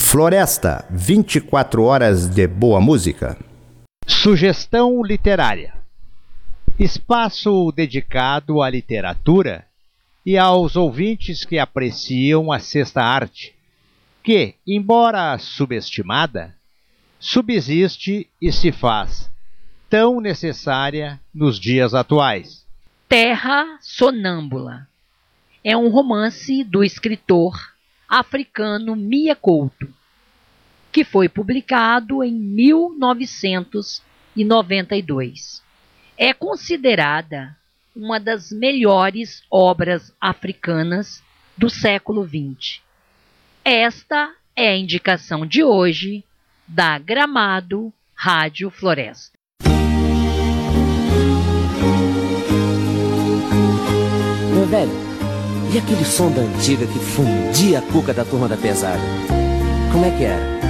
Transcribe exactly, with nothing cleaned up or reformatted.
Floresta, vinte e quatro horas de boa música. Sugestão literária. Espaço dedicado à literatura e aos ouvintes que apreciam a sexta arte, que, embora subestimada, subsiste e se faz tão necessária nos dias atuais. Terra Sonâmbula é um romance do escritor africano Mia Couto, que foi publicado em mil novecentos e noventa e dois. É considerada uma das melhores obras africanas do século vinte. Esta é a indicação de hoje da Gramado Rádio Floresta. Meu velho, e aquele som da antiga que fundia a cuca da turma da pesada? Como é que era?